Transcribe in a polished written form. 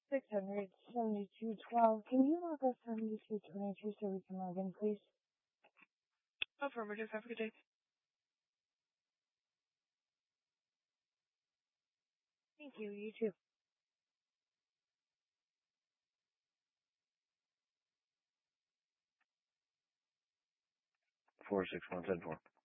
672.12. Can you log us 7222 so we can log in, please? Affirmative. Have a good day. Thank you. You too. 46174.